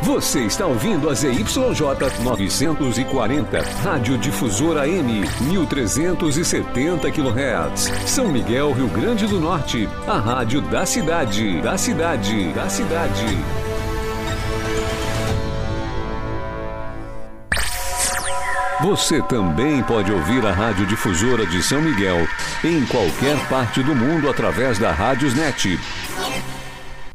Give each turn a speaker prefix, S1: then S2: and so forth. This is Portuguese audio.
S1: Você está ouvindo a ZYJ 940, Rádio Difusora AM, 1370 kHz. São Miguel, Rio Grande do Norte, a rádio da cidade. Você também pode ouvir a Rádio Difusora de São Miguel em qualquer parte do mundo através da Rádiosnet.